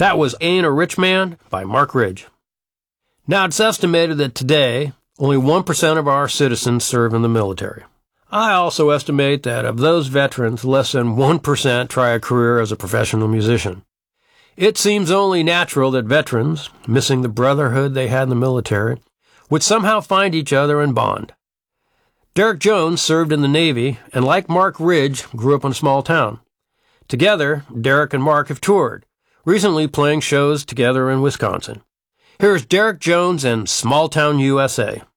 That was Ain't a Rich Man by Mark Ridge. Now, it's estimated that today, only 1% of our citizens serve in the military. I also estimate that of those veterans, less than 1% try a career as a professional musician. It seems only natural that veterans, missing the brotherhood they had in the military, would somehow find each other and bond. Derek Jones served in the Navy, and like Mark Ridge, grew up in a small town. Together, Derek and Mark have toured, recently playing shows together in Wisconsin. Here's Derek Jones and Small Town USA.